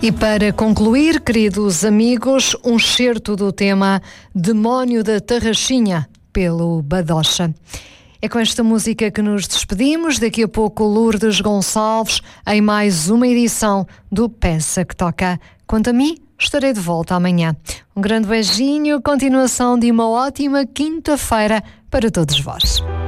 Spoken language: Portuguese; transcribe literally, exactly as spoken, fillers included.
E para concluir, queridos amigos, um excerto do tema Demónio da Tarraxinha, pelo Badocha. É com esta música que nos despedimos. Daqui a pouco, Lourdes Gonçalves em mais uma edição do Peça que Toca. Quanto a mim, estarei de volta amanhã. Um grande beijinho, continuação de uma ótima quinta-feira para todos vós.